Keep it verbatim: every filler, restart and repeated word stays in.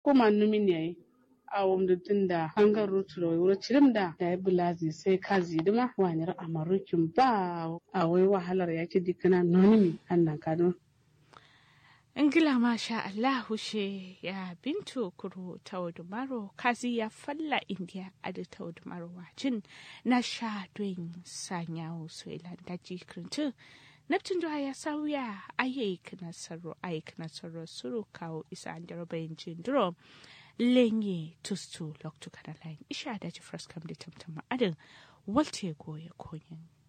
kuma numin yayi awum da tunda hangar ruturo wuro cirim da da bulazi sai kazi dima wanyar amarukin ba a wai wahalar yake dikana nonimi annan kano Ingila masha Allahu she ya bintu kuro taudumaro kazi ya falla India adi taudumaro wajin na sha doin sanyawo su ilandaji krintu Neptun da ya sauya ayyuka na sarro ayyuka na sarro suru kawo isa an jarabayin jindiro lenye tustu loktu kana lain isha da ji fraskam da tamtama adin walte goye konyin